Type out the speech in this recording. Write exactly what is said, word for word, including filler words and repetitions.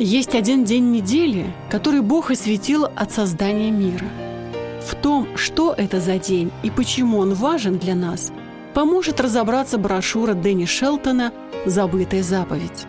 Есть один день недели, который Бог осветил от создания мира. В том, что это за день и почему он важен для нас, поможет разобраться брошюра Дэнни Шелтона «Забытая заповедь».